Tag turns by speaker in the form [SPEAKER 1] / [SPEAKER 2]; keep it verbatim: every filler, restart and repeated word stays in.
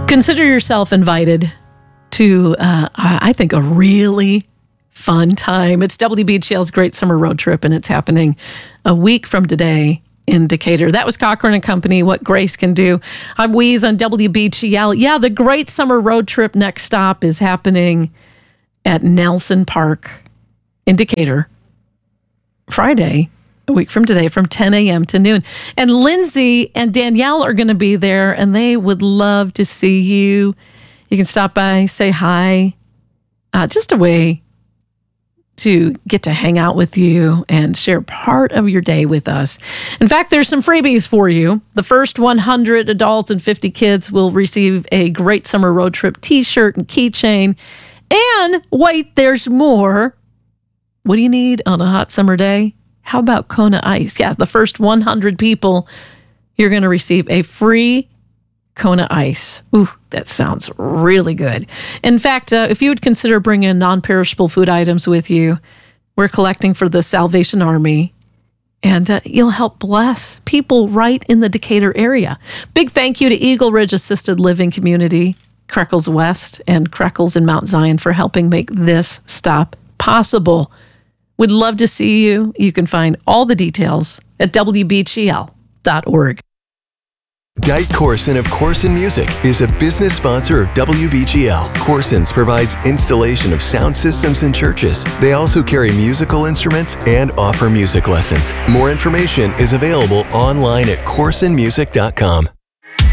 [SPEAKER 1] Consider yourself invited to, uh, I think, a really fun time. It's W B G L's Great Summer Road Trip, and it's happening a week from today in Decatur. That was Cochran and Company, What Grace Can Do. I'm Weeze on W B G L. Yeah, the Great Summer Road Trip next stop is happening at Nelson Park in Decatur, Friday, a week from today, from ten a.m. to noon. And Lindsay and Danielle are going to be there, and they would love to see you. You can stop by, say hi, uh, just a way to get to hang out with you and share part of your day with us. In fact, there's some freebies for you. The first one hundred adults and fifty kids will receive a Great Summer Road Trip t-shirt and keychain. And wait, there's more. What do you need on a hot summer day? How about Kona Ice? Yeah, the first one hundred people, you're going to receive a free Kona Ice. Ooh, that sounds really good. In fact, uh, if you would consider bringing non-perishable food items with you, we're collecting for the Salvation Army, and uh, you'll help bless people right in the Decatur area. Big thank you to Eagle Ridge Assisted Living Community, Creckles West, and Creckles in Mount Zion for helping make this stop possible. We'd love to see you. You can find all the details at W B G L dot org.
[SPEAKER 2] Dite Corson of Corson Music is a business sponsor of W B G L. Corson's provides installation of sound systems in churches. They also carry musical instruments and offer music lessons. More information is available online at corson music dot com.